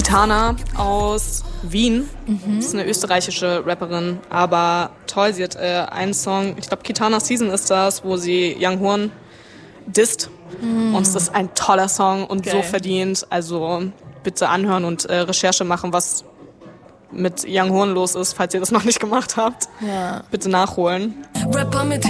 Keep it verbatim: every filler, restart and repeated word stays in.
Kitana aus Wien. Mhm. Das ist eine österreichische Rapperin, aber toll. Sie hat äh, einen Song, ich glaube Kitana Season ist das, wo sie Young Horn disst. Mhm. Und es ist ein toller Song und Geil. So verdient. Also bitte anhören und äh, Recherche machen, was mit Young Horn los ist, falls ihr das noch nicht gemacht habt. Ja. Bitte nachholen. Rapper mit